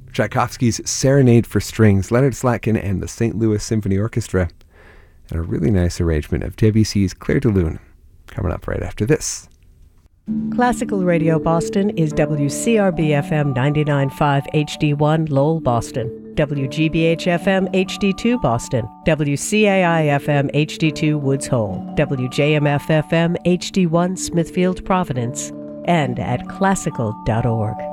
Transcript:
Tchaikovsky's Serenade for Strings, Leonard Slatkin and the St. Louis Symphony Orchestra, and a really nice arrangement of Debussy's Clair de Lune, coming up right after this. Classical Radio Boston is WCRB-FM 99.5 HD1 Lowell, Boston, WGBH-FM HD2 Boston, WCAI-FM HD2 Woods Hole, WJMF-FM HD1 Smithfield, Providence, and at classical.org.